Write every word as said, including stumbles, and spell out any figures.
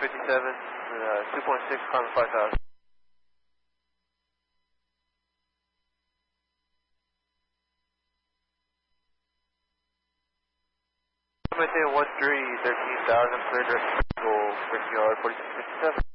fifty-seven, uh, two point six, climb five thousand. Maintain one three, thirteen thousand, clear direct goal, Brickyard, forty-six fifty-seven.